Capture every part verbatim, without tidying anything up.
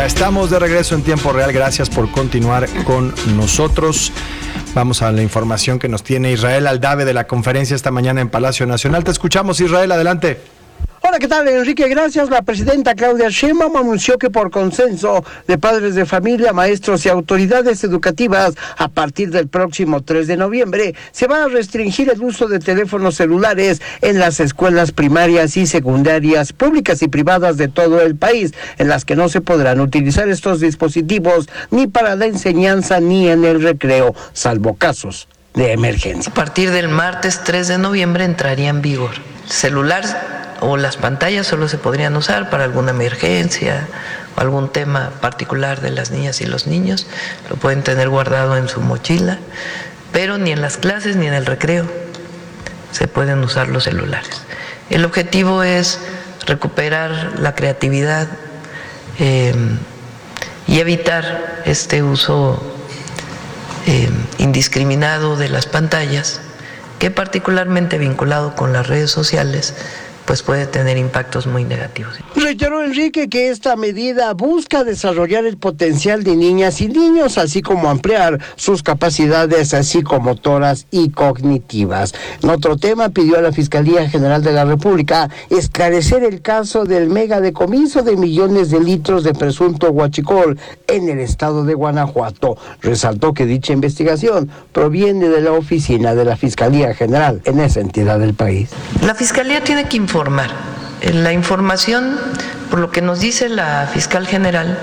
Ya estamos de regreso en tiempo real. Gracias por continuar con nosotros. Vamos a la información que nos tiene Israel Aldave de la conferencia esta mañana en Palacio Nacional. Te escuchamos, Israel, adelante. Hola, ¿qué tal, Enrique? Gracias. La presidenta Claudia Sheinbaum anunció que por consenso de padres de familia, maestros y autoridades educativas, a partir del próximo tres de noviembre, se va a restringir el uso de teléfonos celulares en las escuelas primarias y secundarias públicas y privadas de todo el país, en las que no se podrán utilizar estos dispositivos ni para la enseñanza ni en el recreo, salvo casos de emergencia. A partir del martes tres de noviembre entraría en vigor. Celular o las pantallas solo se podrían usar para alguna emergencia o algún tema particular de las niñas y los niños. Lo pueden tener guardado en su mochila, pero ni en las clases ni en el recreo se pueden usar los celulares. El objetivo es recuperar la creatividad eh, y evitar este uso eh, indiscriminado de las pantallas, que particularmente vinculado con las redes sociales, pues puede tener impactos muy negativos. Reiteró Enrique que esta medida busca desarrollar el potencial de niñas y niños, así como ampliar sus capacidades psicomotoras y cognitivas. En otro tema, pidió a la Fiscalía General de la República esclarecer el caso del mega decomiso de millones de litros de presunto huachicol en el estado de Guanajuato. Resaltó que dicha investigación proviene de la oficina de la Fiscalía General en esa entidad del país. La Fiscalía tiene que informar. La información, por lo que nos dice la fiscal general,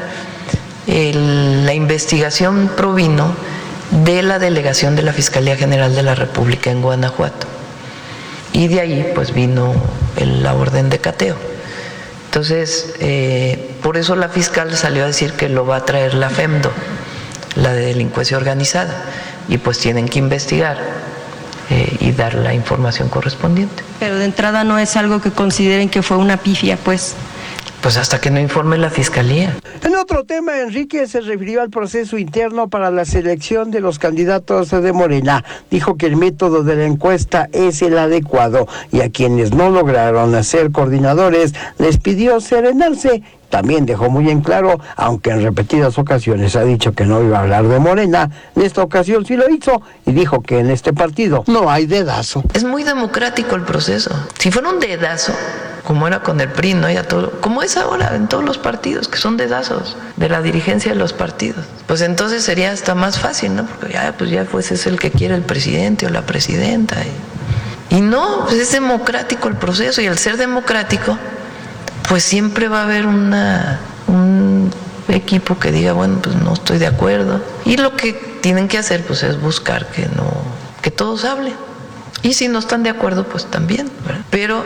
el, la investigación provino de la delegación de la Fiscalía General de la República en Guanajuato. Y de ahí pues vino el, la orden de cateo. Entonces, eh, por eso la fiscal salió a decir que lo va a traer la FEMDO, la de delincuencia organizada, y pues tienen que investigar Eh, y dar la información correspondiente. Pero de entrada no es algo que consideren que fue una pifia, pues. Pues hasta que no informe la Fiscalía. En otro tema, Enrique se refirió al proceso interno para la selección de los candidatos de Morena. Dijo que el método de la encuesta es el adecuado y a quienes no lograron ser coordinadores les pidió serenarse. También dejó muy en claro, aunque en repetidas ocasiones ha dicho que no iba a hablar de Morena, en esta ocasión sí lo hizo y dijo que en este partido no hay dedazo. Es muy democrático el proceso. Si fuera un dedazo, como era con el P R I, ¿no? Ya todo, como es ahora en todos los partidos, que son dedazos de la dirigencia de los partidos, pues entonces sería hasta más fácil, ¿no? Porque ya, pues ya pues es el que quiere el presidente o la presidenta. Y, y no, pues es democrático el proceso, y al ser democrático, pues siempre va a haber una, un equipo que diga, bueno, pues no estoy de acuerdo. Y lo que tienen que hacer, pues es buscar que no, que todos hablen. Y si no están de acuerdo, pues también, ¿verdad? Pero,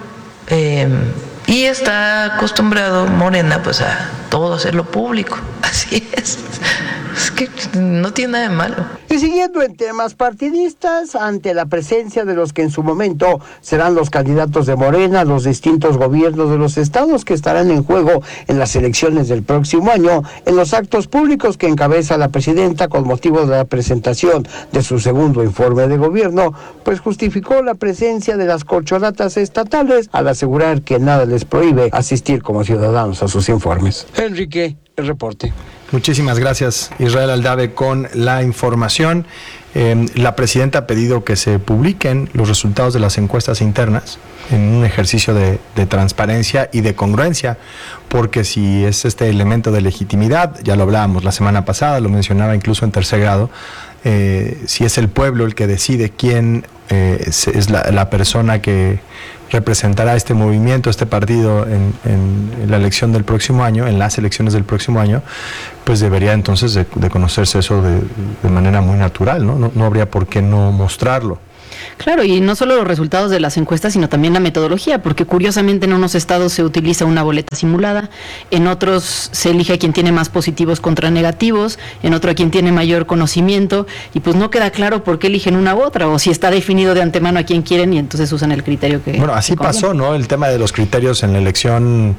eh, y está acostumbrado Morena, pues a todo hacerlo público. Así es. Es que no tiene nada de malo. Y siguiendo en temas partidistas, ante la presencia de los que en su momento serán los candidatos de Morena, los distintos gobiernos de los estados que estarán en juego en las elecciones del próximo año, en los actos públicos que encabeza la presidenta con motivo de la presentación de su segundo informe de gobierno, pues justificó la presencia de las corcholatas estatales al asegurar que nada les prohíbe asistir como ciudadanos a sus informes. Enrique, el reporte. Muchísimas gracias, Israel Aldave, con la información. Eh, la presidenta ha pedido que se publiquen los resultados de las encuestas internas en un ejercicio de, de transparencia y de congruencia, porque si es este elemento de legitimidad, ya lo hablábamos la semana pasada, lo mencionaba incluso en tercer grado, eh, si es el pueblo el que decide quién eh, es, es la, la persona que representará este movimiento, este partido en, en, en la elección del próximo año, en las elecciones del próximo año, pues debería entonces de, de conocerse eso de, de manera muy natural, ¿no? ¿no? No habría por qué no mostrarlo. Claro, y no solo los resultados de las encuestas, sino también la metodología, porque curiosamente en unos estados se utiliza una boleta simulada, en otros se elige a quien tiene más positivos contra negativos, en otro a quien tiene mayor conocimiento, y pues no queda claro por qué eligen una u otra, o si está definido de antemano a quién quieren y entonces usan el criterio que... Bueno, así pasó, ¿no? El tema de los criterios en la elección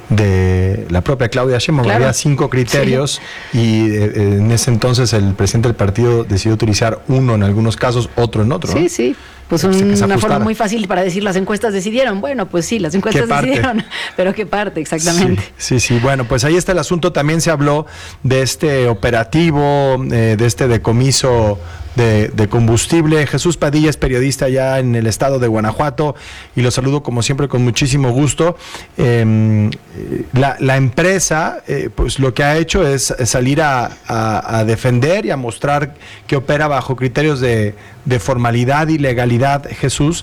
de la propia Claudia Sheinbaum, claro. Había cinco criterios, sí. Y eh, en ese entonces el presidente del partido decidió utilizar uno en algunos casos, otro en otro. Sí, ¿no? sí. Pues un, una forma muy fácil para decir las encuestas decidieron. Bueno, pues sí, las encuestas decidieron, pero ¿qué parte exactamente? Sí, sí, sí, bueno, pues ahí está el asunto. También se habló de este operativo, eh, de este decomiso de, de combustible. Jesús Padilla es periodista ya en el estado de Guanajuato y lo saludo como siempre con muchísimo gusto. Eh, la, la empresa, eh, pues lo que ha hecho es salir a, a, a defender y a mostrar que opera bajo criterios de, de formalidad y legalidad, Jesús,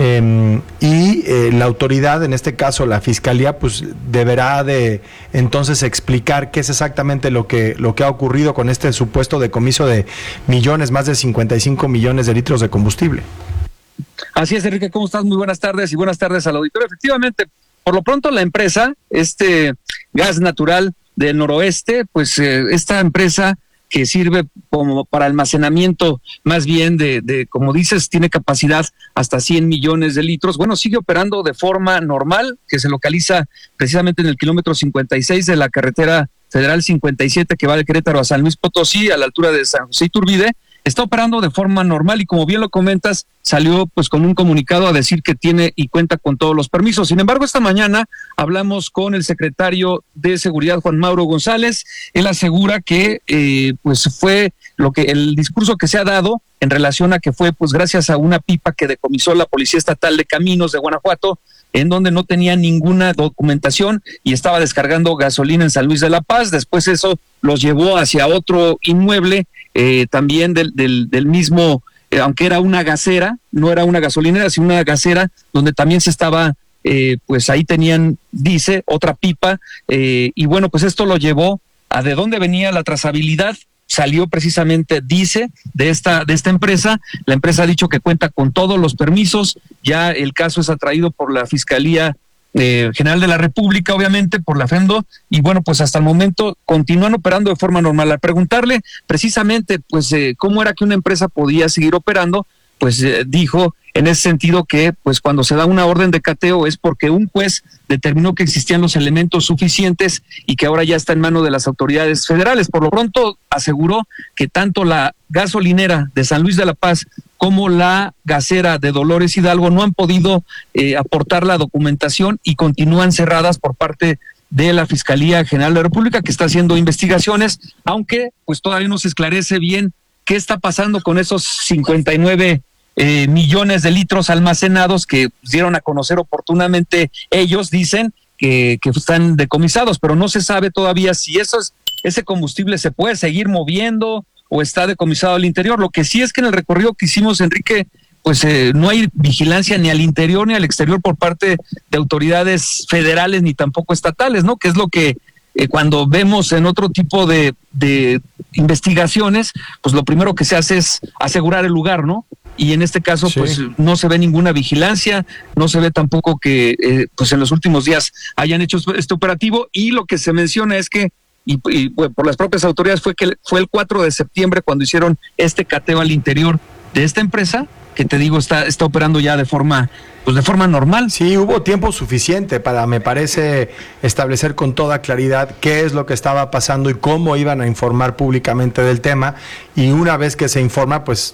eh, y eh, la autoridad, en este caso la Fiscalía, pues deberá de entonces explicar qué es exactamente lo que, lo que ha ocurrido con este supuesto decomiso de millones, más de cincuenta y cinco millones de litros de combustible. Así es, Enrique, ¿cómo estás? Muy buenas tardes y buenas tardes al auditorio. Efectivamente, por lo pronto la empresa, este gas natural del noroeste, pues eh, esta empresa que sirve como para almacenamiento más bien de, de, como dices, tiene capacidad hasta cien millones de litros. Bueno, sigue operando de forma normal, que se localiza precisamente en el kilómetro cincuenta y seis de la carretera federal cincuenta y siete que va de Querétaro a San Luis Potosí, a la altura de San José Iturbide. Está operando de forma normal y, como bien lo comentas, salió pues con un comunicado a decir que tiene y cuenta con todos los permisos. Sin embargo, esta mañana hablamos con el secretario de Seguridad, Juan Mauro González. Él asegura que eh, pues fue lo que el discurso que se ha dado en relación a que fue pues gracias a una pipa que decomisó la Policía Estatal de Caminos de Guanajuato, en donde no tenía ninguna documentación y estaba descargando gasolina en San Luis de la Paz. Después eso los llevó hacia otro inmueble, eh, también del, del, del mismo, eh, aunque era una gasera, no era una gasolinera, sino una gasera, donde también se estaba, eh, pues ahí tenían, dice, otra pipa, eh, y bueno, pues esto lo llevó a de dónde venía la trazabilidad. Salió precisamente, dice, de esta de esta empresa. La empresa ha dicho que cuenta con todos los permisos. Ya el caso es atraído por la Fiscalía eh, General de la República, obviamente, por la FEMDO, y bueno, pues hasta el momento continúan operando de forma normal. Al preguntarle precisamente, pues, eh, cómo era que una empresa podía seguir operando, pues eh, dijo en ese sentido que pues cuando se da una orden de cateo es porque un juez determinó que existían los elementos suficientes y que ahora ya está en manos de las autoridades federales. Por lo pronto aseguró que tanto la gasolinera de San Luis de la Paz como la gasera de Dolores Hidalgo no han podido eh, aportar la documentación y continúan cerradas por parte de la Fiscalía General de la República, que está haciendo investigaciones, aunque pues todavía no se esclarece bien qué está pasando con esos cincuenta y nueve eh, millones de litros almacenados que dieron a conocer oportunamente. Ellos dicen que, que están decomisados, pero no se sabe todavía si eso es, ese combustible se puede seguir moviendo o está decomisado al interior. Lo que sí es que en el recorrido que hicimos, Enrique, pues eh, no hay vigilancia ni al interior ni al exterior por parte de autoridades federales ni tampoco estatales, ¿no? Que es lo que eh, cuando vemos en otro tipo de, de investigaciones, pues lo primero que se hace es asegurar el lugar, ¿no? Y en este caso, sí, pues no se ve ninguna vigilancia, no se ve tampoco que eh, pues en los últimos días hayan hecho este operativo, y lo que se menciona es que, y, y bueno, por las propias autoridades, fue que fue el cuatro de septiembre cuando hicieron este cateo al interior de esta empresa, que te digo, está, está operando ya de forma, pues de forma normal. Sí, hubo tiempo suficiente para, me parece, establecer con toda claridad qué es lo que estaba pasando y cómo iban a informar públicamente del tema, y una vez que se informa, pues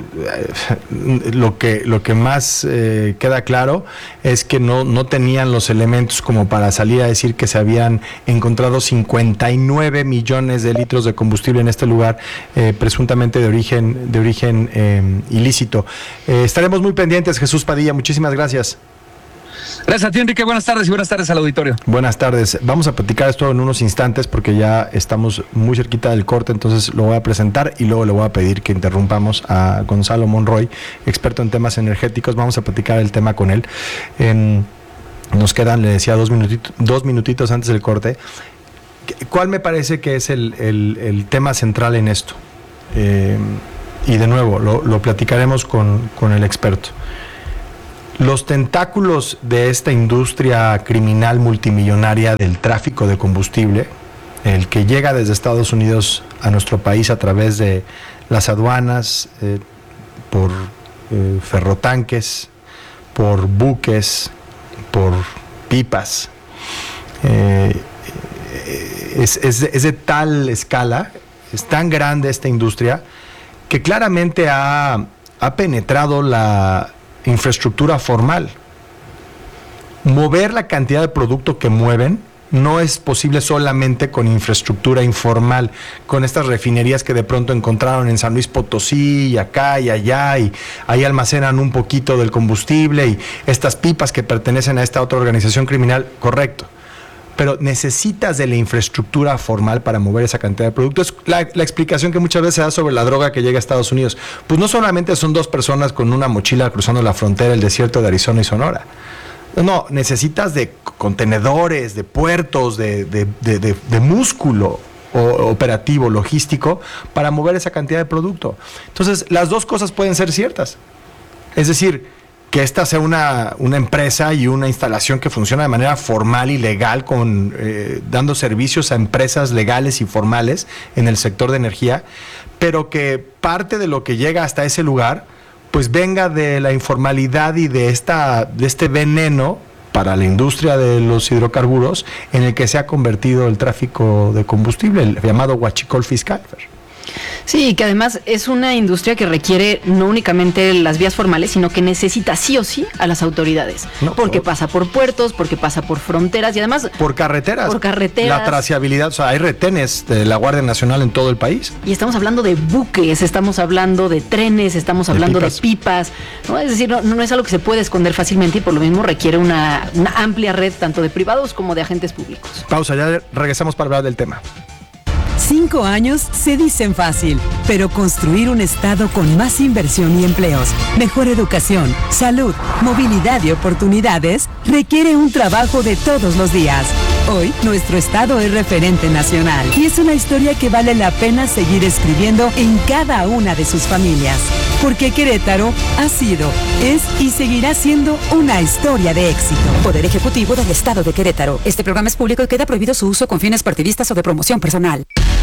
lo que lo que más eh, queda claro es que no, no tenían los elementos como para salir a decir que se habían encontrado cincuenta y nueve millones de litros de combustible en este lugar, eh, presuntamente de origen de origen eh, ilícito. Eh, estaremos muy pendientes, Jesús Padilla, muchísimas gracias. Gracias a ti, Enrique, buenas tardes y buenas tardes al auditorio. Buenas tardes, vamos a platicar esto en unos instantes porque ya estamos muy cerquita del corte, entonces lo voy a presentar y luego le voy a pedir que interrumpamos a Gonzalo Monroy, experto en temas energéticos. Vamos a platicar el tema con él. Eh, nos quedan, le decía, dos minutitos, dos minutitos antes del corte. ¿Cuál me parece que es el, el, el tema central en esto? Eh, y de nuevo, lo, lo platicaremos con, con el experto. Los tentáculos de esta industria criminal multimillonaria del tráfico de combustible, el que llega desde Estados Unidos a nuestro país a través de las aduanas, eh, por eh, ferrotanques, por buques, por pipas, eh, es, es, es de tal escala, es tan grande esta industria, que claramente ha ha penetrado la infraestructura formal. Mover la cantidad de producto que mueven no es posible solamente con infraestructura informal, con estas refinerías que de pronto encontraron en San Luis Potosí y acá y allá, y ahí almacenan un poquito del combustible, y estas pipas que pertenecen a esta otra organización criminal, correcto. Pero necesitas de la infraestructura formal para mover esa cantidad de productos. La, la explicación que muchas veces se da sobre la droga que llega a Estados Unidos, pues no solamente son dos personas con una mochila cruzando la frontera del desierto de Arizona y Sonora. No, necesitas de contenedores, de puertos, de, de, de, de, de músculo o, operativo, logístico, para mover esa cantidad de producto. Entonces, las dos cosas pueden ser ciertas. Es decir, que esta sea una, una empresa y una instalación que funciona de manera formal y legal, con, eh, dando servicios a empresas legales y formales en el sector de energía, pero que parte de lo que llega hasta ese lugar pues venga de la informalidad y de esta de este veneno para la industria de los hidrocarburos en el que se ha convertido el tráfico de combustible, el llamado huachicol fiscal. Sí, que además es una industria que requiere no únicamente las vías formales, sino que necesita sí o sí a las autoridades. No, porque por... pasa por puertos, porque pasa por fronteras y además... Por carreteras. Por carreteras. La traciabilidad, o sea, hay retenes de la Guardia Nacional en todo el país. Y estamos hablando de buques, estamos hablando de trenes, estamos hablando de pipas. De pipas ¿no? Es decir, no, no es algo que se puede esconder fácilmente y por lo mismo requiere una, una amplia red tanto de privados como de agentes públicos. Pausa, ya regresamos para hablar del tema. Cinco años se dicen fácil, pero construir un estado con más inversión y empleos, mejor educación, salud, movilidad y oportunidades requiere un trabajo de todos los días. Hoy, nuestro estado es referente nacional y es una historia que vale la pena seguir escribiendo en cada una de sus familias. Porque Querétaro ha sido, es y seguirá siendo una historia de éxito. Poder Ejecutivo del Estado de Querétaro. Este programa es público y queda prohibido su uso con fines partidistas o de promoción personal.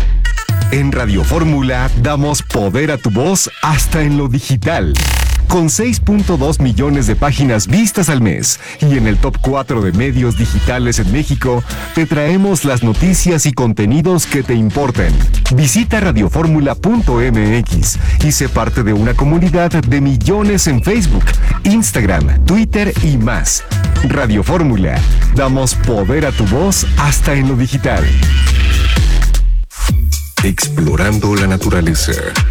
En Radio Fórmula damos poder a tu voz hasta en lo digital. Con seis punto dos millones de páginas vistas al mes y en el top cuatro de medios digitales en México, te traemos las noticias y contenidos que te importan. Visita radioformula punto m x y sé parte de una comunidad de millones en Facebook, Instagram, Twitter y más. Radio Fórmula, damos poder a tu voz hasta en lo digital. Explorando la naturaleza.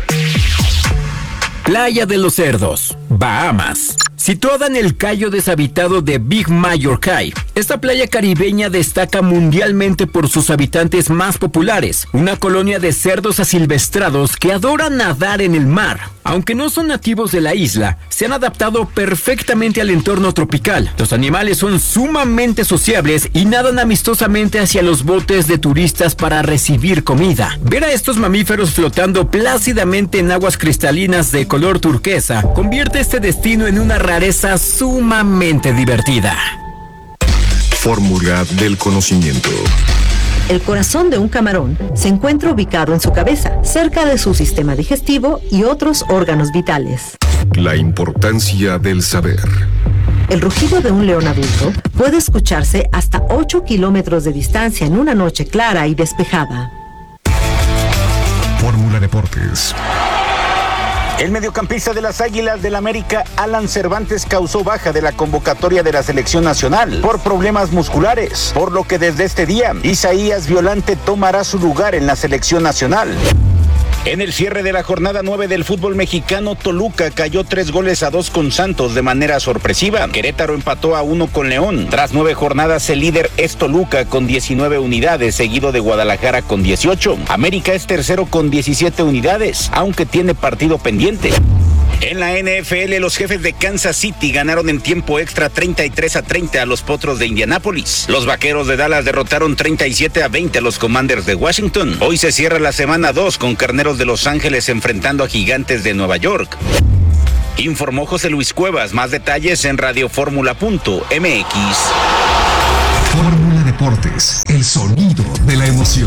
Playa de los Cerdos, Bahamas. Situada en el cayo deshabitado de Big Major Cay, esta playa caribeña destaca mundialmente por sus habitantes más populares, una colonia de cerdos asilvestrados que adoran nadar en el mar. Aunque no son nativos de la isla, se han adaptado perfectamente al entorno tropical. Los animales son sumamente sociables y nadan amistosamente hacia los botes de turistas para recibir comida. Ver a estos mamíferos flotando plácidamente en aguas cristalinas de color turquesa convierte este destino en una rareza sumamente divertida. Fórmula del conocimiento. El corazón de un camarón se encuentra ubicado en su cabeza, cerca de su sistema digestivo y otros órganos vitales. La importancia del saber. El rugido de un león adulto puede escucharse hasta ocho kilómetros de distancia en una noche clara y despejada. Fórmula Deportes. El mediocampista de las Águilas del América, Alan Cervantes, causó baja de la convocatoria de la selección nacional por problemas musculares, por lo que desde este día, Isaías Violante tomará su lugar en la selección nacional. En el cierre de la jornada nueve del fútbol mexicano, Toluca cayó tres goles a dos con Santos de manera sorpresiva. Querétaro empató a uno con León. Tras nueve jornadas, el líder es Toluca con diecinueve unidades, seguido de Guadalajara con dieciocho. América es tercero con diecisiete unidades, aunque tiene partido pendiente. En la N F L, los Jefes de Kansas City ganaron en tiempo extra treinta y tres a treinta a los Potros de Indianápolis. Los Vaqueros de Dallas derrotaron treinta y siete a veinte a los Commanders de Washington. Hoy se cierra la semana dos con Carneros de Los Ángeles enfrentando a Gigantes de Nueva York. Informó José Luis Cuevas. Más detalles en radioformula punto m x. Fórmula Deportes, el sonido de la emoción.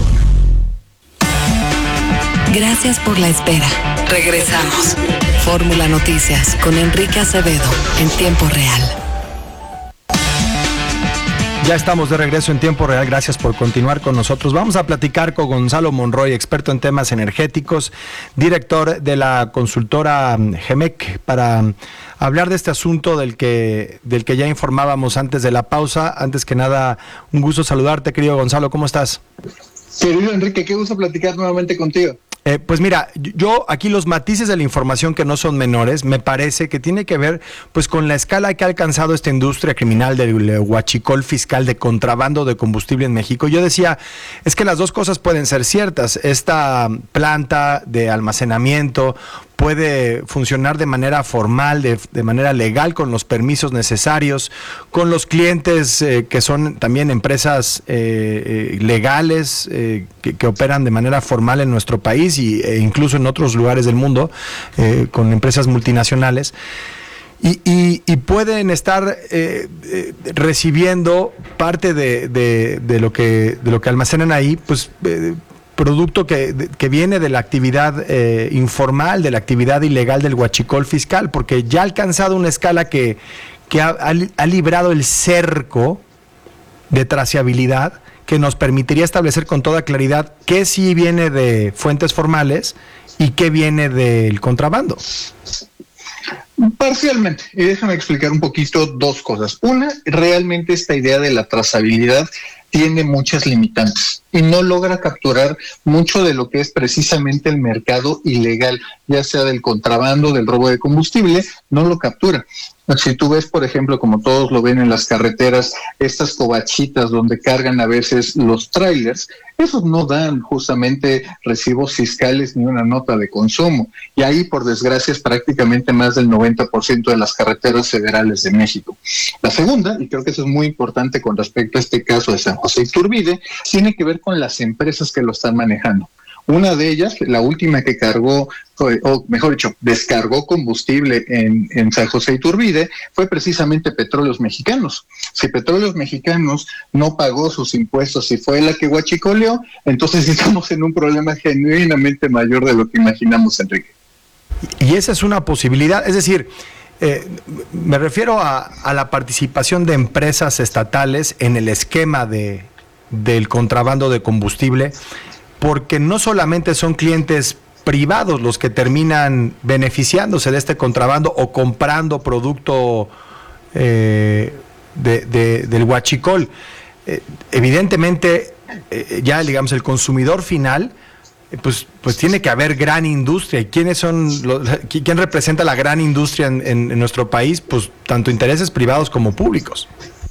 Gracias por la espera. Regresamos. Fórmula Noticias con Enrique Acevedo en tiempo real. Ya estamos de regreso en tiempo real, gracias por continuar con nosotros. Vamos a platicar con Gonzalo Monroy, experto en temas energéticos, director de la consultora G M E C, para hablar de este asunto del que, del que ya informábamos antes de la pausa. Antes que nada, un gusto saludarte, querido Gonzalo, ¿cómo estás? Querido Enrique, qué gusto platicar nuevamente contigo. Eh, pues mira, yo aquí los matices de la información que no son menores, me parece que tiene que ver pues con la escala que ha alcanzado esta industria criminal del huachicol fiscal de contrabando de combustible en México. Yo decía, es que las dos cosas pueden ser ciertas. Esta planta de almacenamiento puede funcionar de manera formal, de, de manera legal, con los permisos necesarios, con los clientes eh, que son también empresas eh, eh, legales eh, que, que operan de manera formal en nuestro país y, e incluso en otros lugares del mundo, eh, con empresas multinacionales. Y, y, y pueden estar eh, eh, recibiendo parte de, de, de, lo que, de lo que almacenan ahí, pues eh, producto que, que viene de la actividad eh, informal, de la actividad ilegal del huachicol fiscal, porque ya ha alcanzado una escala que, que ha, ha librado el cerco de trazabilidad que nos permitiría establecer con toda claridad qué sí viene de fuentes formales y qué viene del contrabando. Parcialmente, y déjame explicar un poquito dos cosas. Una, realmente esta idea de la trazabilidad tiene muchas limitantes y no logra capturar mucho de lo que es precisamente el mercado ilegal, ya sea del contrabando, del robo de combustible, no lo captura. Si tú ves, por ejemplo, como todos lo ven en las carreteras, estas covachitas donde cargan a veces los trailers, esos no dan justamente recibos fiscales ni una nota de consumo. Y ahí, por desgracia, es prácticamente más del noventa por ciento de las carreteras federales de México. La segunda, y creo que eso es muy importante con respecto a este caso de San José Iturbide, tiene que ver con las empresas que lo están manejando. Una de ellas, la última que cargó, o mejor dicho, descargó combustible en, en San José Iturbide, fue precisamente Petróleos Mexicanos. Si Petróleos Mexicanos no pagó sus impuestos y fue la que huachicoleó, entonces estamos en un problema genuinamente mayor de lo que imaginamos, Enrique. Y esa es una posibilidad, es decir, eh, me refiero a, a la participación de empresas estatales en el esquema de, del contrabando de combustible, porque no solamente son clientes privados los que terminan beneficiándose de este contrabando o comprando producto eh, de, de, del huachicol. Eh, evidentemente, eh, ya digamos, el consumidor final, eh, pues, pues tiene que haber gran industria. ¿Y quiénes son los, quién representa la gran industria en, en, en nuestro país? Pues tanto intereses privados como públicos.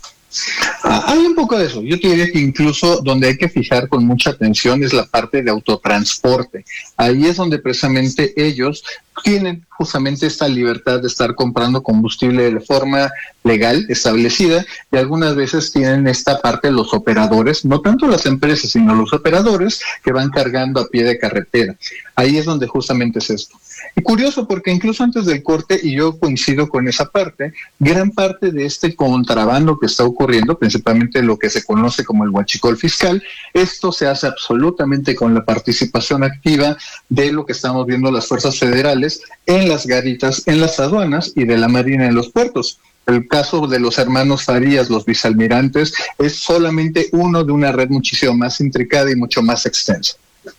Ah, hay un poco de eso. Yo te diría que incluso donde hay que fijar con mucha atención es la parte de autotransporte. Ahí es donde precisamente ellos tienen justamente esta libertad de estar comprando combustible de forma legal, establecida, y algunas veces tienen esta parte los operadores, no tanto las empresas, sino los operadores que van cargando a pie de carretera. Ahí es donde justamente es esto. Y curioso porque incluso antes del corte, y yo coincido con esa parte, gran parte de este contrabando que está ocurriendo, principalmente lo que se conoce como el huachicol fiscal, esto se hace absolutamente con la participación activa de lo que estamos viendo las fuerzas federales en las garitas, en las aduanas y de la Marina en los puertos. El caso de los hermanos Farías, los vicealmirantes, es solamente uno de una red muchísimo más intricada y mucho más extensa.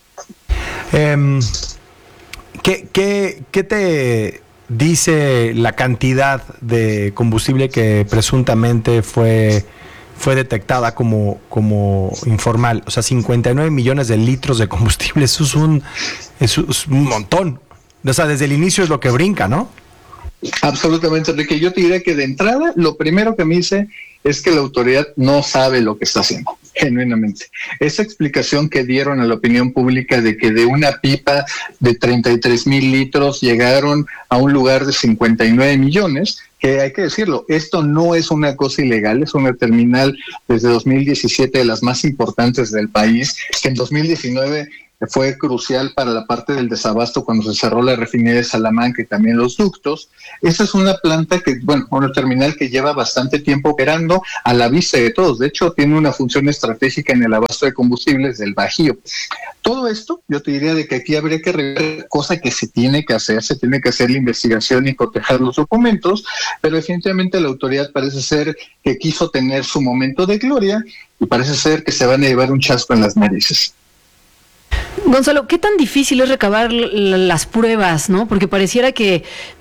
Um... ¿Qué, qué, ¿Qué te dice la cantidad de combustible que presuntamente fue, fue detectada como, como informal? O sea, cincuenta y nueve millones de litros de combustible, eso es un, eso es un montón. O sea, desde el inicio es lo que brinca, ¿no? Absolutamente, Enrique. Yo te diría que de entrada, lo primero que me dice es que la autoridad no sabe lo que está haciendo, genuinamente. Esa explicación que dieron a la opinión pública de que de una pipa de treinta y tres mil litros llegaron a un lugar de cincuenta y nueve millones, que hay que decirlo, esto no es una cosa ilegal, es una terminal desde dos mil diecisiete de las más importantes del país, que en dos mil diecinueve fue crucial para la parte del desabasto cuando se cerró la refinería de Salamanca y también los ductos. Esa es una planta que, bueno, una terminal que lleva bastante tiempo operando a la vista de todos. De hecho, tiene una función estratégica en el abasto de combustibles del Bajío. Todo esto, yo te diría de que aquí habría que rever, cosa que se tiene que hacer, se tiene que hacer la investigación y cotejar los documentos, pero definitivamente la autoridad parece ser que quiso tener su momento de gloria y parece ser que se van a llevar un chasco en las narices. Gonzalo, ¿qué tan difícil es recabar las pruebas, no? Porque pareciera que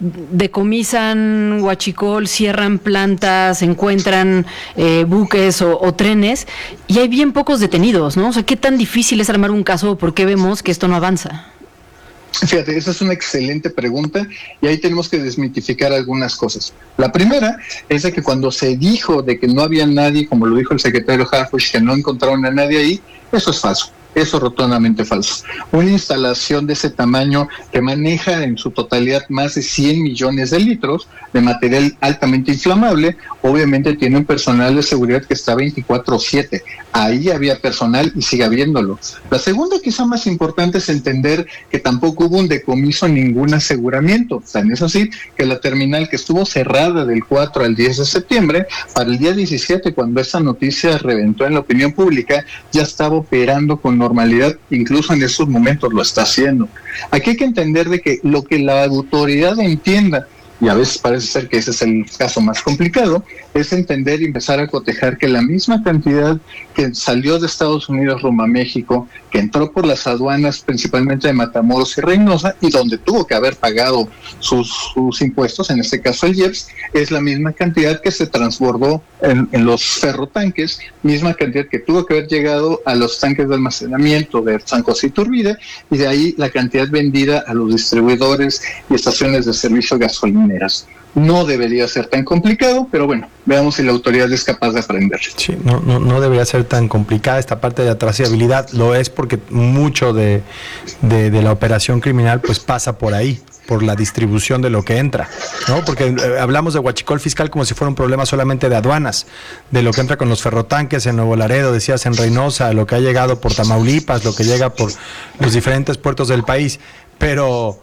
decomisan huachicol, cierran plantas, encuentran eh, buques o, o trenes y hay bien pocos detenidos, ¿no? O sea, ¿qué tan difícil es armar un caso o por qué vemos que esto no avanza? Fíjate, esa es una excelente pregunta y ahí tenemos que desmitificar algunas cosas. La primera es de que cuando se dijo de que no había nadie, como lo dijo el secretario Harfuch, que no encontraron a nadie ahí, eso es falso. Eso es rotundamente falso. Una instalación de ese tamaño que maneja en su totalidad más de cien millones de litros de material altamente inflamable, obviamente tiene un personal de seguridad que está veinticuatro siete. Ahí había personal y sigue habiéndolo. La segunda, quizá más importante, es entender que tampoco hubo un decomiso, ningún aseguramiento. Tan es así que la terminal que estuvo cerrada del cuatro al diez de septiembre, para el día diecisiete, cuando esa noticia reventó en la opinión pública, ya estaba operando con normalidad, incluso en esos momentos lo está haciendo. Aquí hay que entender de que lo que la autoridad entienda, y a veces parece ser que ese es el caso más complicado, es entender y empezar a cotejar que la misma cantidad que salió de Estados Unidos rumbo a México, que entró por las aduanas principalmente de Matamoros y Reynosa, y donde tuvo que haber pagado sus, sus impuestos, en este caso el I E P S, es la misma cantidad que se transbordó en, en los ferrotanques, misma cantidad que tuvo que haber llegado a los tanques de almacenamiento de San José Iturbide, y de ahí la cantidad vendida a los distribuidores y estaciones de servicio gasolineras. No debería ser tan complicado, pero bueno, veamos si la autoridad es capaz de aprender. Sí, no, no, no debería ser tan complicada esta parte de la trazabilidad. Lo es porque mucho de, de, de la operación criminal pues pasa por ahí, por la distribución de lo que entra, ¿no? Porque eh, hablamos de huachicol fiscal como si fuera un problema solamente de aduanas, de lo que entra con los ferrotanques en Nuevo Laredo, decías en Reynosa, lo que ha llegado por Tamaulipas, lo que llega por los diferentes puertos del país. Pero,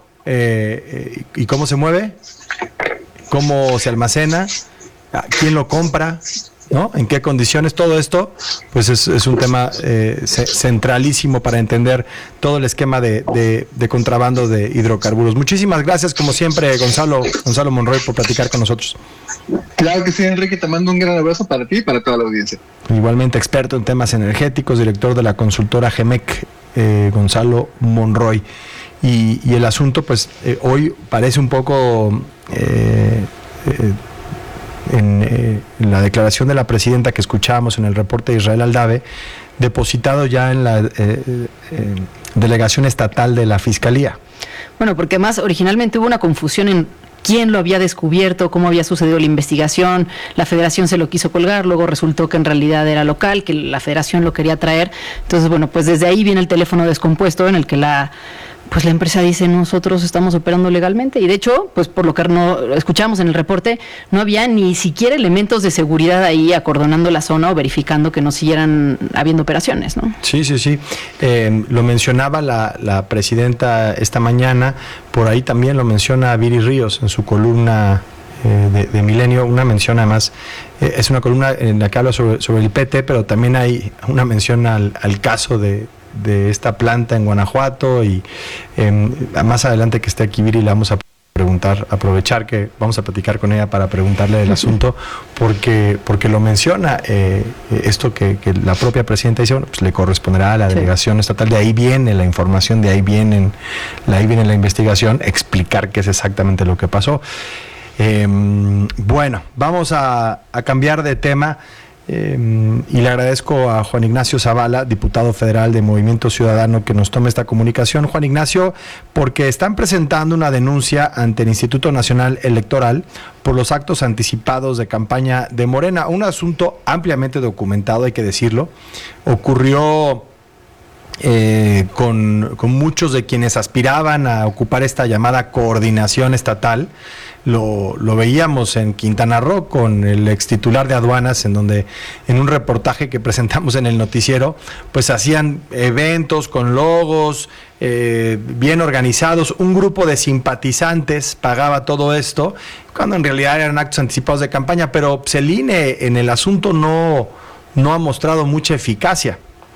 eh, eh, ¿y cómo se mueve? ¿Cómo se almacena? ¿Quién lo compra? ¿No? ¿En qué condiciones? Todo esto pues es, es un tema eh, centralísimo para entender todo el esquema de, de, de contrabando de hidrocarburos. Muchísimas gracias, como siempre, Gonzalo, Gonzalo Monroy, por platicar con nosotros. Claro que sí, Enrique, te mando un gran abrazo para ti y para toda la audiencia. Igualmente experto en temas energéticos, director de la consultora Gemec, eh, Gonzalo Monroy. Y, y el asunto, pues, eh, hoy parece un poco... Eh, eh, En, eh, en la declaración de la presidenta que escuchábamos en el reporte de Israel Aldave, depositado ya en la eh, eh, delegación estatal de la Fiscalía. Bueno, porque además originalmente hubo una confusión en quién lo había descubierto, cómo había sucedido la investigación, la federación se lo quiso colgar, luego resultó que en realidad era local, que la federación lo quería traer. Entonces, bueno, pues desde ahí viene el teléfono descompuesto en el que la... pues la empresa dice, nosotros estamos operando legalmente, y de hecho, pues por lo que no escuchamos en el reporte, no había ni siquiera elementos de seguridad ahí acordonando la zona o verificando que no siguieran habiendo operaciones, ¿no? Sí, sí, sí. Eh, lo mencionaba la, la presidenta esta mañana, por ahí también lo menciona Viri Ríos en su columna eh, de, de Milenio, una mención además, eh, es una columna en la que habla sobre, sobre el P T, pero también hay una mención al, al caso de de esta planta en Guanajuato, y eh, más adelante que esté aquí Viri le vamos a preguntar, aprovechar que vamos a platicar con ella para preguntarle del asunto, porque porque lo menciona, eh, esto que, que la propia presidenta dice, bueno, pues le corresponderá a la delegación estatal, de ahí viene la información, de ahí viene, de ahí viene la investigación, explicar qué es exactamente lo que pasó. Eh, bueno, vamos a, a cambiar de tema. Eh, y le agradezco a Juan Ignacio Zavala, diputado federal de Movimiento Ciudadano, que nos tome esta comunicación. Juan Ignacio, porque están presentando una denuncia ante el Instituto Nacional Electoral por los actos anticipados de campaña de Morena, un asunto ampliamente documentado, hay que decirlo. Ocurrió eh, con, con muchos de quienes aspiraban a ocupar esta llamada coordinación estatal, lo, lo veíamos en Quintana Roo con el ex titular de aduanas, en donde en un reportaje que presentamos en el noticiero, pues hacían eventos con logos eh, bien organizados, un grupo de simpatizantes pagaba todo esto, cuando en realidad eran actos anticipados de campaña, pero pues, el I N E en el asunto no, no ha mostrado mucha eficacia.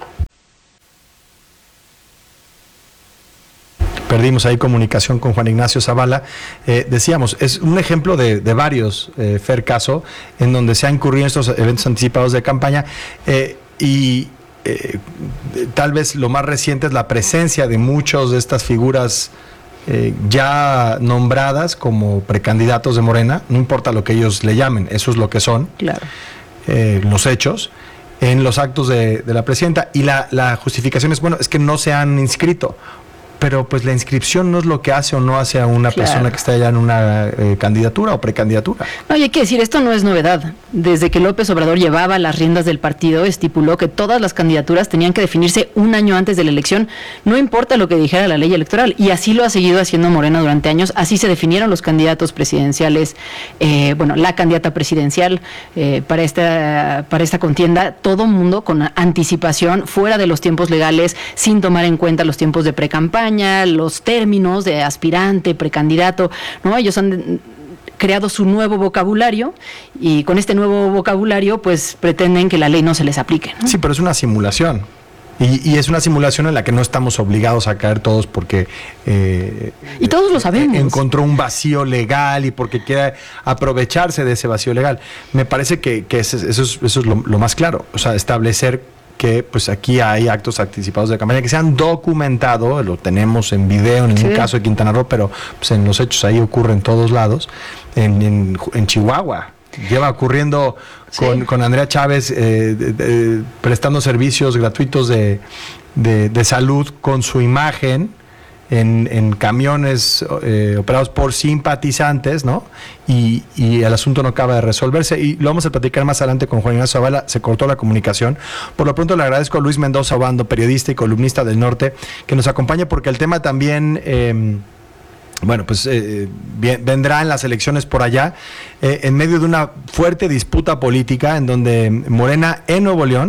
Perdimos ahí comunicación con Juan Ignacio Zavala. Eh, decíamos, es un ejemplo de, de varios, eh, Fer Caso, en donde se han incurrido en estos eventos anticipados de campaña eh, y eh, tal vez lo más reciente es la presencia de muchos de estas figuras eh, ya nombradas como precandidatos de Morena, no importa lo que ellos le llamen, eso es lo que son, claro. eh, los hechos, en los actos de, de la presidenta, y la, la justificación es, bueno, es que no se han inscrito. Pero pues la inscripción no es lo que hace o no hace a una claro. persona que está ya en una eh, candidatura o precandidatura. No, y hay que decir, esto no es novedad. Desde que López Obrador llevaba las riendas del partido, estipuló que todas las candidaturas tenían que definirse un año antes de la elección, no importa lo que dijera la ley electoral. Y así lo ha seguido haciendo Morena durante años. Así se definieron los candidatos presidenciales, eh, bueno, la candidata presidencial eh, para esta para esta contienda, todo mundo con anticipación, fuera de los tiempos legales, sin tomar en cuenta los tiempos de precampaña, los términos de aspirante, precandidato, ¿no? Ellos han creado su nuevo vocabulario y con este nuevo vocabulario pues pretenden que la ley no se les aplique, ¿no? Sí, pero es una simulación. Y, y es una simulación en la que no estamos obligados a caer todos porque eh, y todos lo sabemos. Encontró un vacío legal y porque quiere aprovecharse de ese vacío legal. Me parece que, que eso es, eso es lo, lo más claro, o sea, establecer que pues aquí hay actos anticipados de campaña que se han documentado, lo tenemos en video en sí. el caso de Quintana Roo, pero pues en los hechos ahí ocurre en todos lados, en, en, en Chihuahua lleva ocurriendo con, sí. con Andrea Chávez eh, de, de, prestando servicios gratuitos de, de, de salud con su imagen en, en camiones eh, operados por simpatizantes, ¿no? Y, y el asunto no acaba de resolverse y lo vamos a platicar más adelante con Juan Ignacio Zavala. Se cortó la comunicación. Por lo pronto le agradezco a Luis Mendoza Obando, periodista y columnista del Norte, que nos acompañe porque el tema también eh, bueno, pues eh, bien, vendrá en las elecciones por allá, eh, en medio de una fuerte disputa política en donde Morena en Nuevo León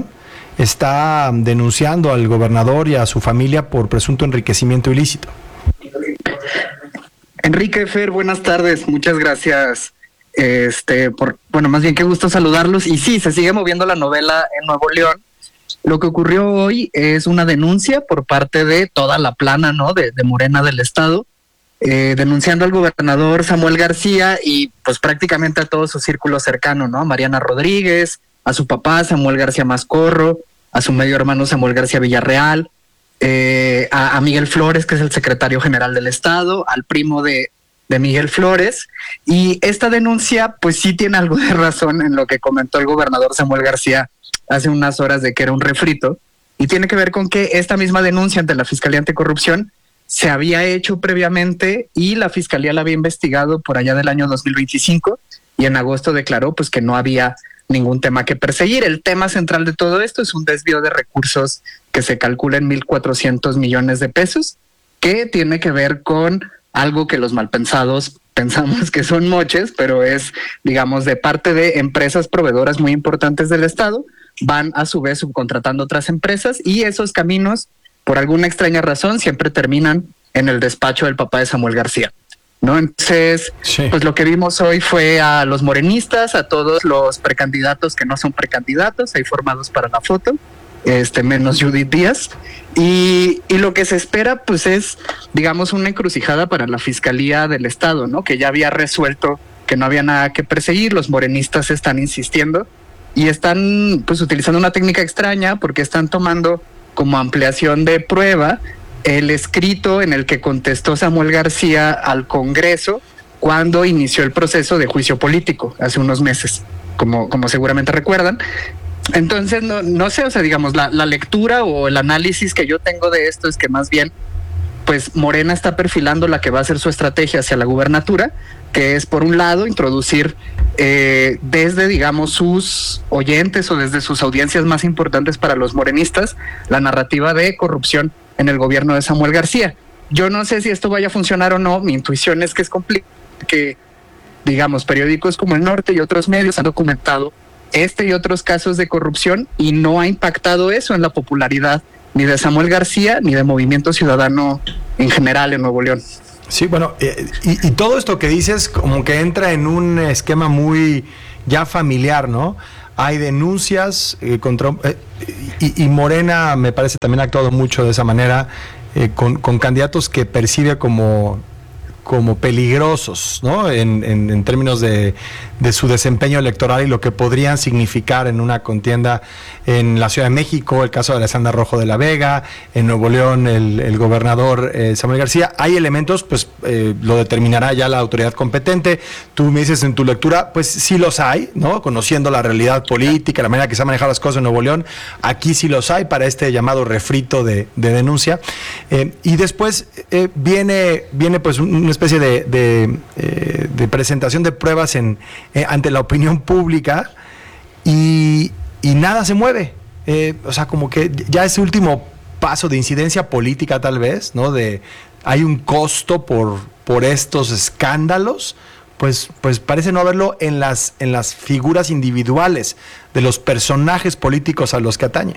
está denunciando al gobernador y a su familia por presunto enriquecimiento ilícito. Enrique, Fer, buenas tardes, muchas gracias. Este, por, bueno, más bien qué gusto saludarlos. Y sí, se sigue moviendo la novela en Nuevo León. Lo que ocurrió hoy es una denuncia por parte de toda la plana, ¿no? De, de Morena del Estado, eh, denunciando al gobernador Samuel García y pues prácticamente a todo su círculo cercano, ¿no? Mariana Rodríguez, a su papá Samuel García Mascorro, a su medio hermano Samuel García Villarreal, eh, a, a Miguel Flores, que es el secretario general del Estado, al primo de, de Miguel Flores. Y esta denuncia pues sí tiene algo de razón en lo que comentó el gobernador Samuel García hace unas horas de que era un refrito, y tiene que ver con que esta misma denuncia ante la Fiscalía Anticorrupción se había hecho previamente y la Fiscalía la había investigado por allá del año dos mil veinticinco y en agosto declaró pues que no había ningún tema que perseguir. El tema central de todo esto es un desvío de recursos que se calcula en mil cuatrocientos millones de pesos, que tiene que ver con algo que los malpensados pensamos que son moches, pero es, digamos, de parte de empresas proveedoras muy importantes del Estado, van a su vez subcontratando otras empresas y esos caminos, por alguna extraña razón, siempre terminan en el despacho del papá de Samuel García, ¿no? Entonces, sí. pues lo que vimos hoy fue a los morenistas, a todos los precandidatos que no son precandidatos, ahí formados para la foto, este menos Judith Díaz, y, y lo que se espera pues es, digamos, una encrucijada para la Fiscalía del Estado, ¿no? Que ya había resuelto que no había nada que perseguir, los morenistas están insistiendo y están pues utilizando una técnica extraña porque están tomando como ampliación de prueba el escrito en el que contestó Samuel García al Congreso cuando inició el proceso de juicio político hace unos meses, como, como seguramente recuerdan. Entonces, no, no sé, o sea, digamos, la, la lectura o el análisis que yo tengo de esto es que más bien, pues Morena está perfilando la que va a ser su estrategia hacia la gubernatura, que es, por un lado, introducir eh, desde, digamos, sus oyentes o desde sus audiencias más importantes para los morenistas, la narrativa de corrupción en el gobierno de Samuel García. Yo no sé si esto vaya a funcionar o no, mi intuición es que es complicado, que digamos, periódicos como El Norte y otros medios han documentado este y otros casos de corrupción y no ha impactado eso en la popularidad ni de Samuel García ni de Movimiento Ciudadano en general en Nuevo León. Sí, bueno, eh, y, y todo esto que dices como que entra en un esquema muy ya familiar, ¿no? Hay denuncias eh, contra... Eh, y, y Morena me parece también ha actuado mucho de esa manera eh, con, con candidatos que percibe como... como peligrosos, ¿no? En, en, en términos de, de su desempeño electoral y lo que podrían significar en una contienda en la Ciudad de México, el caso de Alessandra Rojo de la Vega, en Nuevo León el, el gobernador eh, Samuel García. Hay elementos, pues eh, lo determinará ya la autoridad competente. Tú me dices en tu lectura, pues sí los hay, ¿no? Conociendo la realidad política, la manera que se han manejado las cosas en Nuevo León, aquí sí los hay para este llamado refrito de, de denuncia. Eh, y después eh, viene, viene pues una especie de, de, eh, de presentación de pruebas en, eh, ante la opinión pública y, y nada se mueve. Eh, o sea, como que ya ese último paso de incidencia política tal vez, ¿no? De hay un costo por, por estos escándalos, pues, pues parece no haberlo en las, en las figuras individuales de los personajes políticos a los que atañe.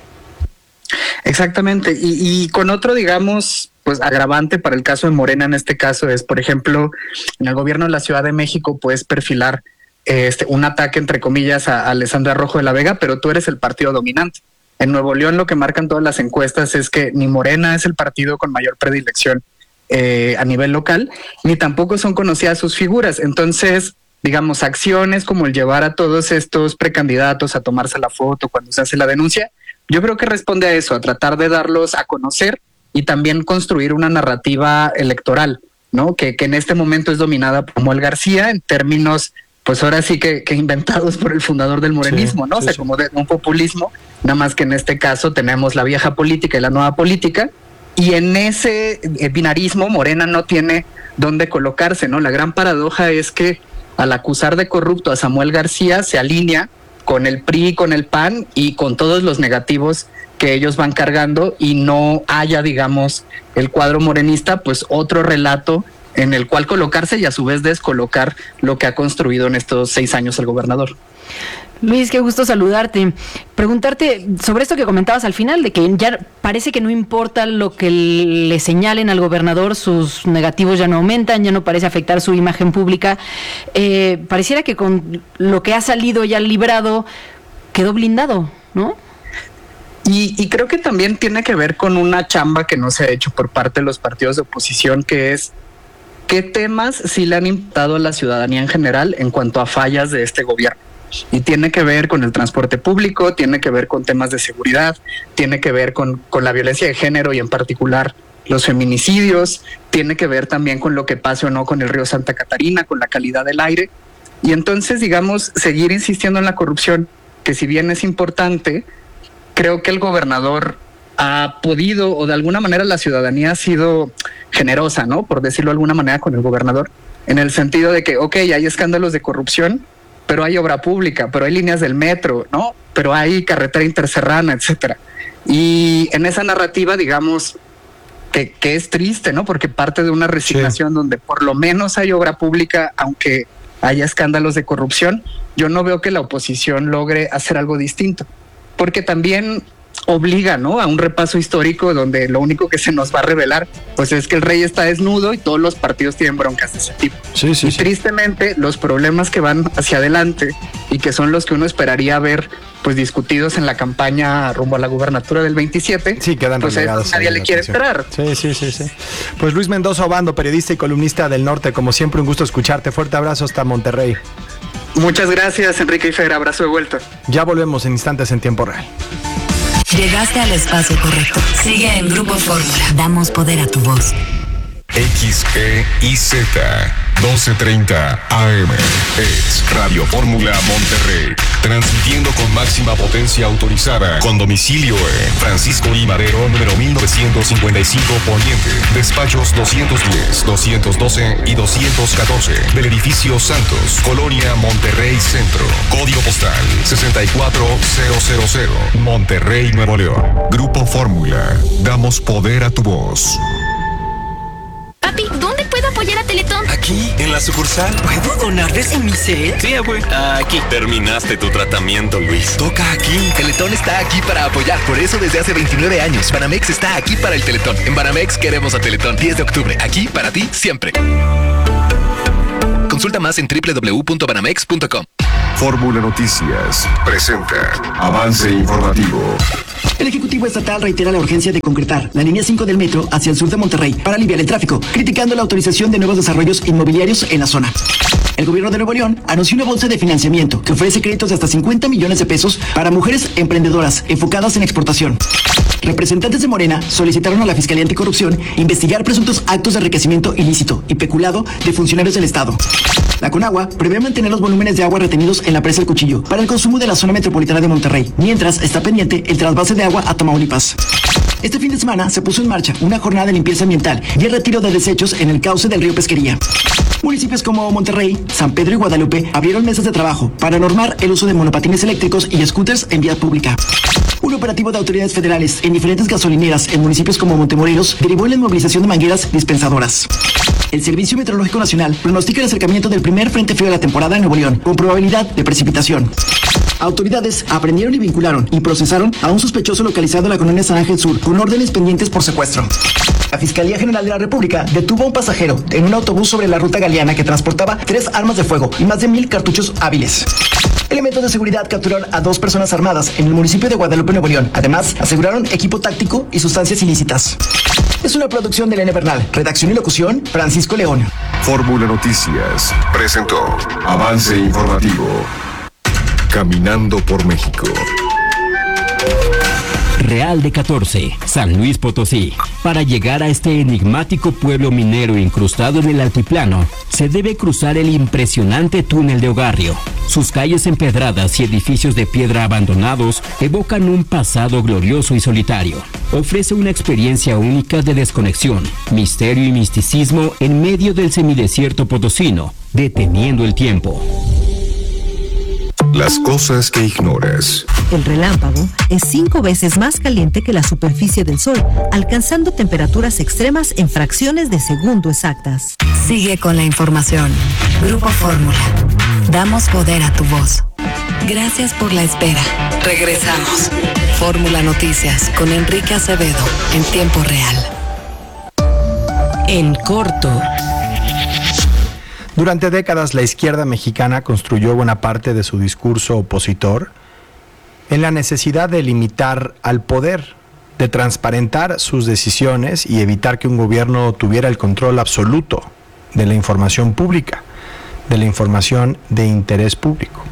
Exactamente, y, y con otro, digamos, pues agravante para el caso de Morena en este caso es, por ejemplo, en el gobierno de la Ciudad de México puedes perfilar este un ataque entre comillas a, a Alessandra Rojo de la Vega, pero tú eres el partido dominante. En Nuevo León lo que marcan todas las encuestas es que ni Morena es el partido con mayor predilección eh, a nivel local, ni tampoco son conocidas sus figuras. Entonces, digamos, acciones como el llevar a todos estos precandidatos a tomarse la foto cuando se hace la denuncia, yo creo que responde a eso, a tratar de darlos a conocer y también construir una narrativa electoral, ¿no? Que, que en este momento es dominada por Samuel García en términos, pues ahora sí que, que inventados por el fundador del morenismo, sí, ¿no? Sí, o sea, sí. Como de un populismo, nada más que en este caso tenemos la vieja política y la nueva política, y en ese binarismo Morena no tiene dónde colocarse, ¿no? La gran paradoja es que al acusar de corrupto a Samuel García se alinea con el P R I, con el P A N y con todos los negativos que ellos van cargando y no haya, digamos, el cuadro morenista, pues otro relato en el cual colocarse y a su vez descolocar lo que ha construido en estos seis años el gobernador. Luis, qué gusto saludarte. Preguntarte sobre esto que comentabas al final, de que ya parece que no importa lo que le señalen al gobernador, sus negativos ya no aumentan, ya no parece afectar su imagen pública. Eh, pareciera que con lo que ha salido ya librado, quedó blindado, ¿no? Y, y creo que también tiene que ver con una chamba que no se ha hecho por parte de los partidos de oposición, que es qué temas sí le han impactado a la ciudadanía en general en cuanto a fallas de este gobierno. Y tiene que ver con el transporte público, tiene que ver con temas de seguridad, tiene que ver con, con la violencia de género y en particular los feminicidios, tiene que ver también con lo que pase o no con el río Santa Catarina, con la calidad del aire. Y entonces, digamos, seguir insistiendo en la corrupción, que si bien es importante, creo que el gobernador ha podido, o de alguna manera la ciudadanía ha sido generosa, ¿no? Por decirlo de alguna manera con el gobernador, en el sentido de que, ok, hay escándalos de corrupción, pero hay obra pública, pero hay líneas del metro, ¿no? Pero hay carretera interserrana, etcétera. Y en esa narrativa, digamos, que, que es triste, ¿no? Porque parte de una resignación sí. donde por lo menos hay obra pública, aunque haya escándalos de corrupción, yo no veo que la oposición logre hacer algo distinto. Porque también obliga, ¿no? A un repaso histórico donde lo único que se nos va a revelar pues es que el rey está desnudo y todos los partidos tienen broncas de ese tipo. Sí, sí, y sí. Tristemente los problemas que van hacia adelante y que son los que uno esperaría ver pues discutidos en la campaña rumbo a la gubernatura del veintisiete, sí, quedan pues relegados. Nadie le quiere entrar. Sí, sí, sí, sí. Pues Luis Mendoza Obando, periodista y columnista del Norte, como siempre un gusto escucharte. Fuerte abrazo hasta Monterrey. Muchas gracias, Enrique y Fer, abrazo de vuelta. Ya volvemos en instantes en tiempo real. Llegaste al espacio correcto. Sigue en Grupo Fórmula. Damos poder a tu voz. X E I Z doce treinta A M es Radio Fórmula Monterrey, transmitiendo con máxima potencia autorizada, con domicilio en Francisco I. Madero, número mil novecientos cincuenta y cinco Poniente, despachos doscientos diez, doscientos doce y doscientos catorce, del edificio Santos, Colonia Monterrey Centro, código postal sesenta y cuatro mil, Monterrey, Nuevo León. Grupo Fórmula, damos poder a tu voz. Papi, ¿dónde puedo apoyar a Teletón? Aquí, en la sucursal. ¿Puedo donar desde mi cel? Sí, güey. Aquí. Terminaste tu tratamiento, Luis. Toca aquí. Teletón está aquí para apoyar. Por eso desde hace veintinueve años, Banamex está aquí para el Teletón. En Banamex queremos a Teletón. diez de octubre. Aquí para ti siempre. Consulta más en doble u doble u doble u punto banamex punto com. Fórmula Noticias presenta Avance Informativo. El Ejecutivo Estatal reitera la urgencia de concretar la línea cinco del metro hacia el sur de Monterrey para aliviar el tráfico, criticando la autorización de nuevos desarrollos inmobiliarios en la zona. El gobierno de Nuevo León anunció una bolsa de financiamiento que ofrece créditos de hasta cincuenta millones de pesos para mujeres emprendedoras enfocadas en exportación. Representantes de Morena solicitaron a la Fiscalía Anticorrupción investigar presuntos actos de enriquecimiento ilícito y peculado de funcionarios del Estado. La Conagua prevé mantener los volúmenes de agua retenidos en la presa El Cuchillo para el consumo de la zona metropolitana de Monterrey, mientras está pendiente el trasvase de agua a Tamaulipas. Este fin de semana se puso en marcha una jornada de limpieza ambiental y el retiro de desechos en el cauce del río Pesquería. Municipios como Monterrey, San Pedro y Guadalupe abrieron mesas de trabajo para normar el uso de monopatines eléctricos y scooters en vía pública. Un operativo de autoridades federales en diferentes gasolineras en municipios como Montemorelos derivó en la inmovilización de mangueras dispensadoras. El Servicio Meteorológico Nacional pronostica el acercamiento del primer frente frío de la temporada en Nuevo León, con probabilidad de precipitación. Autoridades aprendieron y vincularon y procesaron a un sospechoso localizado en la colonia San Ángel Sur con órdenes pendientes por secuestro. La Fiscalía General de la República detuvo a un pasajero en un autobús sobre la ruta Galeana que transportaba tres armas de fuego y más de mil cartuchos hábiles. Elementos de seguridad capturaron a dos personas armadas en el municipio de Guadalupe, Nuevo León. Además, aseguraron equipo táctico y sustancias ilícitas. Es una producción de Elena Bernal. Redacción y locución, Francisco León. Fórmula Noticias presentó Avance Informativo. Caminando por México. Real de catorce, San Luis Potosí. Para llegar a este enigmático pueblo minero incrustado en el altiplano, se debe cruzar el impresionante túnel de Ogarrio. Sus calles empedradas y edificios de piedra abandonados evocan un pasado glorioso y solitario. Ofrece una experiencia única de desconexión, misterio y misticismo en medio del semidesierto potosino, deteniendo el tiempo. Las cosas que ignoras. El relámpago es cinco veces más caliente que la superficie del Sol, alcanzando temperaturas extremas en fracciones de segundo exactas. Sigue con la información. Grupo Fórmula. Damos poder a tu voz. Gracias por la espera. Regresamos. Fórmula Noticias con Enrique Acevedo en tiempo real. En corto. Durante décadas, la izquierda mexicana construyó buena parte de su discurso opositor en la necesidad de limitar al poder, de transparentar sus decisiones y evitar que un gobierno tuviera el control absoluto de la información pública, de la información de interés público.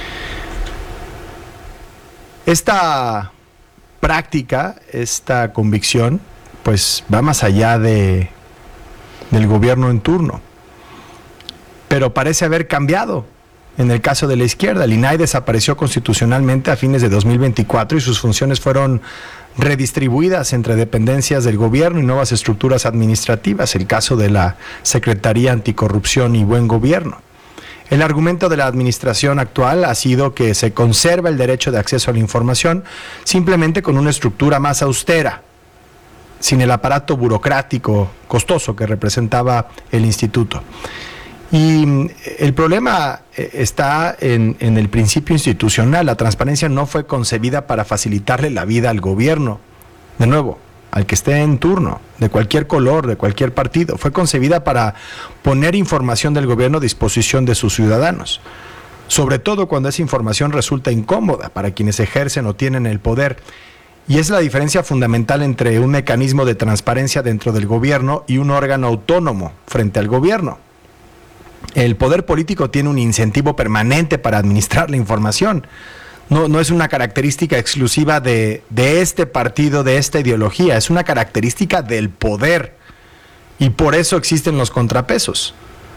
Esta práctica, esta convicción, pues va más allá de, del gobierno en turno. Pero parece haber cambiado en el caso de la izquierda. El I N A I desapareció constitucionalmente a fines de dos mil veinticuatro y sus funciones fueron redistribuidas entre dependencias del gobierno y nuevas estructuras administrativas, el caso de la Secretaría Anticorrupción y Buen Gobierno. El argumento de la administración actual ha sido que se conserva el derecho de acceso a la información simplemente con una estructura más austera, sin el aparato burocrático costoso que representaba el instituto. Y el problema está en, en el principio institucional. La transparencia no fue concebida para facilitarle la vida al gobierno, de nuevo, al que esté en turno, de cualquier color, de cualquier partido. Fue concebida para poner información del gobierno a disposición de sus ciudadanos, sobre todo cuando esa información resulta incómoda para quienes ejercen o tienen el poder. Y es la diferencia fundamental entre un mecanismo de transparencia dentro del gobierno y un órgano autónomo frente al gobierno. El poder político tiene un incentivo permanente para administrar la información. No, no es una característica exclusiva de, de este partido, de esta ideología, es una característica del poder. Y por eso existen los contrapesos.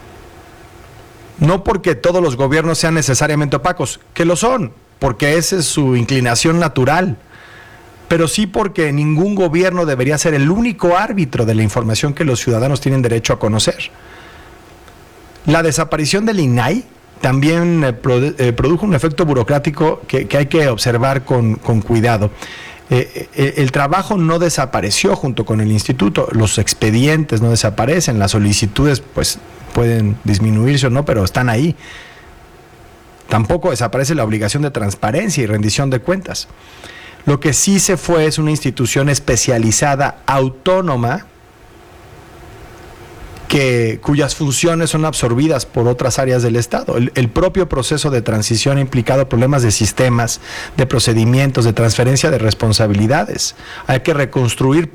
No porque todos los gobiernos sean necesariamente opacos, que lo son, porque esa es su inclinación natural. Pero sí porque ningún gobierno debería ser el único árbitro de la información que los ciudadanos tienen derecho a conocer. La desaparición del I N A I también eh, produ- eh, produjo un efecto burocrático que, que hay que observar con, con cuidado. Eh, eh, el trabajo no desapareció junto con el instituto, los expedientes no desaparecen, las solicitudes pues pueden disminuirse o no, pero están ahí. Tampoco desaparece la obligación de transparencia y rendición de cuentas. Lo que sí se fue es una institución especializada, autónoma, que, cuyas funciones son absorbidas por otras áreas del Estado. El, el propio proceso de transición ha implicado problemas de sistemas, de procedimientos, de transferencia de responsabilidades. Hay que reconstruir